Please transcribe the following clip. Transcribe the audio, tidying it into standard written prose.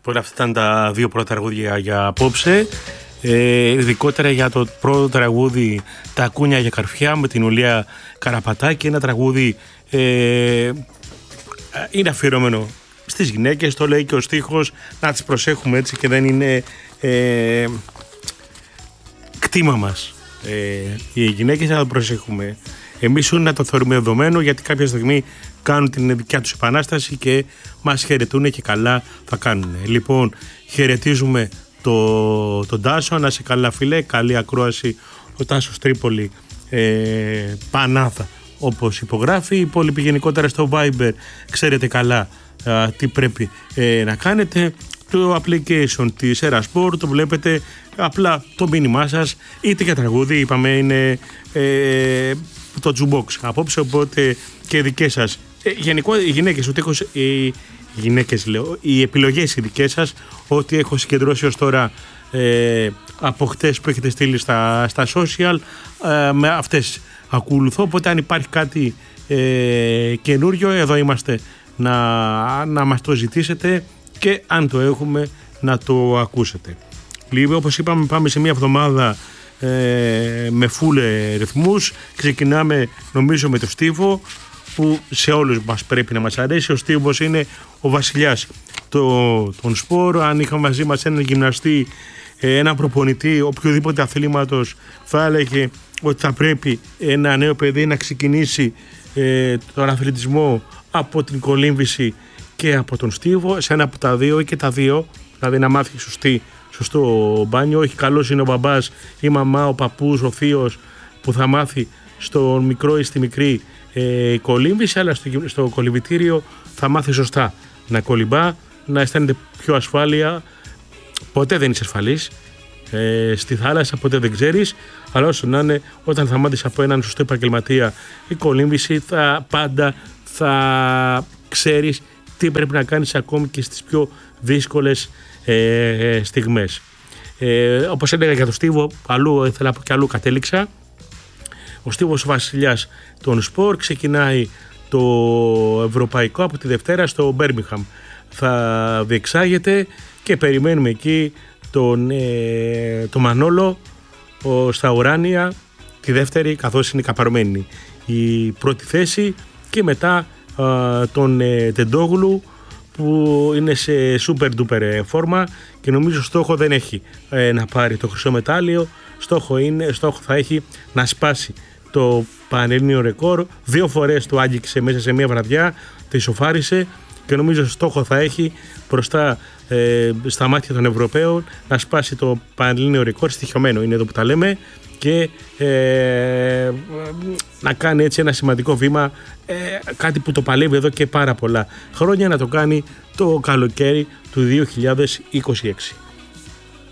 Λοιπόν, αυτά ήταν τα δύο πρώτα τραγούδια για απόψε. Ειδικότερα για το πρώτο τραγούδι «Τα κούνια για καρφιά» με την Ουλία Καραπατάκη. Ένα τραγούδι είναι αφιερωμένο στις γυναίκες, το λέει και ο στίχος, να τις προσέχουμε έτσι και δεν είναι κτήμα μας οι γυναίκες, να το προσέχουμε εμείς, να το θεωρούμε δεδομένο, γιατί κάποια στιγμή κάνουν την δικιά τους επανάσταση και μας χαιρετούν και καλά θα κάνουν. Λοιπόν, χαιρετίζουμε τον Τάσο, να σε καλά φίλε, καλή ακρόαση. Ο Τάσος Τρίπολη, Πανάθα όπως υπογράφει. Οι υπόλοιποι γενικότερα στο Viber ξέρετε καλά τι πρέπει να κάνετε. Το application της Erasport το βλέπετε, απλά το μήνυμά σας, είτε για τραγούδι, είπαμε είναι το jukebox απόψε, οπότε και δικές σας γενικώ οι γυναίκες, οι επιλογές οι δικές σας, ό,τι έχω συγκεντρώσει ως τώρα από χτες που έχετε στείλει στα social, με αυτές ακολουθώ, οπότε αν υπάρχει κάτι καινούριο, εδώ είμαστε να μας το ζητήσετε και αν το έχουμε να το ακούσετε. Λίγο όπως είπαμε, πάμε σε μια εβδομάδα με full ρυθμούς. Ξεκινάμε νομίζω με το Στίβο, που σε όλους μας πρέπει να μας αρέσει. Ο Στίβος είναι ο βασιλιάς των σπορ. Αν είχαμε μαζί μας έναν γυμναστή, έναν προπονητή οποιοδήποτε αθλήματος, θα έλεγε ότι θα πρέπει ένα νέο παιδί να ξεκινήσει τον αθλητισμό από την κολύμβηση και από τον Στίβο, σε ένα από τα δύο ή και τα δύο, δηλαδή να μάθει σωστό μπάνιο. Όχι καλός είναι ο μπαμπάς, η μαμά, ο παππούς, ο θείος που θα μάθει στον μικρό ή στη μικρή κολύμβηση, αλλά στο κολυμβητήριο θα μάθει σωστά να κολυμπά, να αισθάνεται πιο ασφάλεια. Ποτέ δεν είσαι ασφαλής στη θάλασσα, ποτέ δεν ξέρεις, αλλά όσο να είναι, όταν θα μάθεις από έναν σωστό επαγγελματία η κολύμβηση, πάντα θα ξέρεις τι πρέπει να κάνεις ακόμη και στις πιο δύσκολες στιγμές. Όπως έλεγα για τον Στίβο, ήθελα από και αλλού κατέληξα. Ο Στίβος ο βασιλιάς των σπορ, ξεκινάει το ευρωπαϊκό από τη Δευτέρα στο Μπέρμιγχαμ. Θα διεξάγεται και περιμένουμε εκεί τον Μανόλο στα ουράνια τη δεύτερη, καθώς είναι καπαρωμένη η πρώτη θέση, και μετά τον Τεντόγλου που είναι σε super duper φόρμα και νομίζω στόχο δεν έχει να πάρει το χρυσό μετάλλιο. Στόχο θα έχει να σπάσει το πανελλήνιο ρεκόρ. 2 φορές το άγγιξε μέσα σε μια βραδιά, το ισοφάρισε και νομίζω στόχο θα έχει μπροστά στα μάτια των Ευρωπαίων να σπάσει το πανελλήνιο ρεκόρ. Στοιχειωμένο είναι εδώ που τα λέμε, και να κάνει έτσι ένα σημαντικό βήμα, κάτι που το παλεύει εδώ και πάρα πολλά χρόνια, να το κάνει το καλοκαίρι του 2026.